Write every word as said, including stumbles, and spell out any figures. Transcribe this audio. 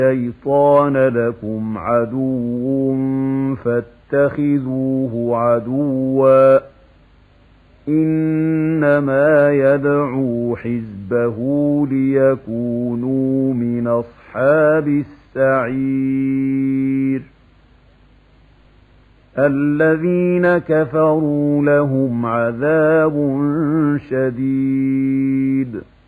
الشيطان لكم عدو فاتخذوه عدوا إنما يدعو حزبه ليكونوا من أصحاب السعير الذين كفروا لهم عذاب شديد